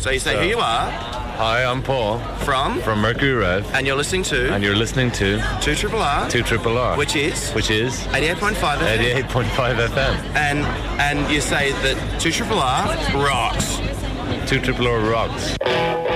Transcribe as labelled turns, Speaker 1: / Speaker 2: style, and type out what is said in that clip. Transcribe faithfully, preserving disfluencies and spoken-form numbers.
Speaker 1: So you say
Speaker 2: So-
Speaker 1: who you are,
Speaker 2: Hi, I'm Paul
Speaker 1: from,
Speaker 2: from Mercury Rev,
Speaker 1: and you're listening to
Speaker 2: and you're listening to
Speaker 1: two Triple R,
Speaker 2: two Triple R,
Speaker 1: which is
Speaker 2: which is
Speaker 1: eighty-eight point five F M.
Speaker 2: eighty-eight point five F M.
Speaker 1: And and you say that two Triple R rocks.
Speaker 2: two Triple R rocks.